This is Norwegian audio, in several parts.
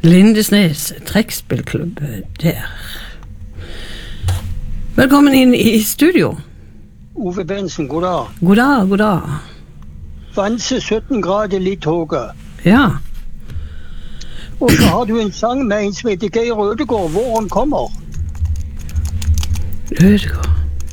Lindesnes trekkspillklubb der. Velkommen inn i studio. Ove Bensen, god dag. God dag, god dag. Vanse 17 grader litt høyere. Ja. Og så har du en sang med en som heter Geir Ødegård, Våren kommer. Ødegård.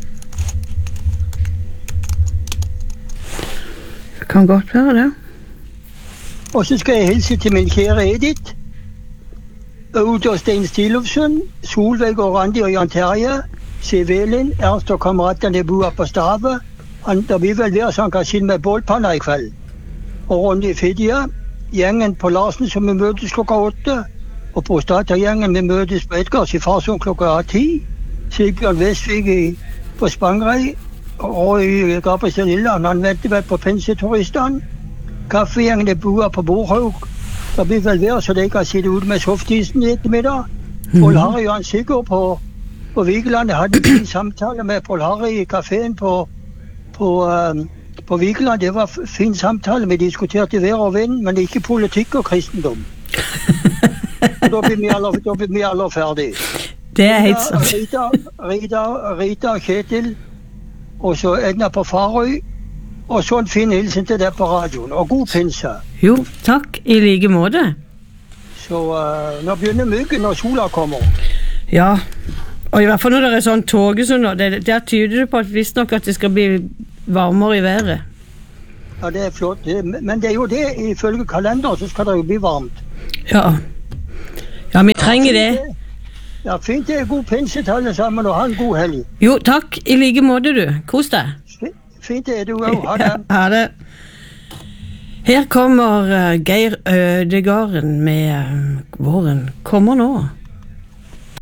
Det kan godt være det. Og så skal jeg hilse til min kjære Edith, Aud og Stein Stilofsen, Solveig og Randi og Jan Terje, Siv Elin, Ernst og kameratene bor på Stave. Det vil vel være så han kan sitte med bålpanna i kveld. Og Ronny Fidja, gjengen på Larsen som vi møtes klokka 8, og på Stata-gjengen vi møtes på Edgars i Farsund klokka 10, Sigbjørn Vestvig på Spangrei, og i Gabriel Lilland, han venter vel på penseturistene. Kaffegjengen bor på Borhaug. Det vil vel være så de kan sitte ute med softisen i ettermiddag. Paul Harry og han Sigurd på Vigeland. Jeg hadde en samtale med Paul Harry i kaféen på Vigeland. Det var fin samtale. Vi diskuterte vær og vind, men ikke politikk og kristendom. Da blir vi alle ferdig. Det er helt sant. Rita Kjetil, og så Edna på Farøy, og så en fin hilsen til deg på radioen, og god pinse. Jo, takk, i like måte. Så nå begynner myggen når sola kommer. Ja, og i hvert fall når det er sånn togesund, der tyder det på at visst nok at det skal bli varmere i været. Ja, det er flott. Men det er jo det, ifølge kalender, så skal det jo bli varmt. Ja, vi trenger det. Ja, fint det er god pinse til alle sammen, og ha en god helg. Jo, takk, i like måte du. Kos deg. Fint det er du også. Ha det. Ha det. Her kommer Geir Ødegården med Våren kommer nå.